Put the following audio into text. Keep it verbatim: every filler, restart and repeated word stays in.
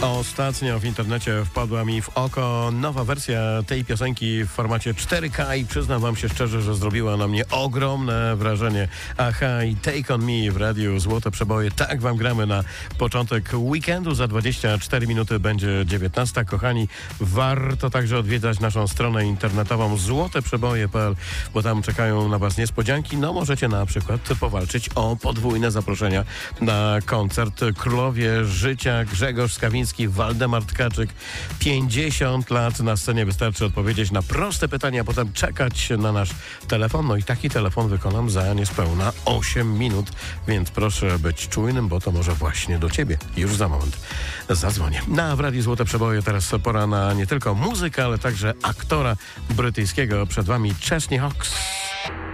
Ostatnio w internecie wpadła mi w oko nowa wersja tej piosenki w formacie cztery K i przyznam wam się szczerze, że zrobiła na mnie ogromne wrażenie. Aha i Take On Me w radiu Złote Przeboje. Tak wam gramy na początek weekendu. Za dwadzieścia cztery minuty będzie dziewiętnasta. Kochani, warto także odwiedzać naszą stronę internetową złote przeboje kropka p l, bo tam czekają na was niespodzianki. No możecie na przykład powalczyć o podwójne zaproszenia na koncert Królowie Życia, Grzegorz Skawiński, Waldemar Tkaczyk. pięćdziesiąt lat na scenie. Wystarczy odpowiedzieć na proste pytania, a potem czekać na nasz telefon. No i taki telefon wykonam za niespełna osiem minut, więc proszę być czujnym, bo to może właśnie do ciebie już za moment zadzwonię. Na w Radiu Złote Przeboje teraz pora na nie tylko muzykę, ale także aktora brytyjskiego. Przed wami Chesney Hawkes.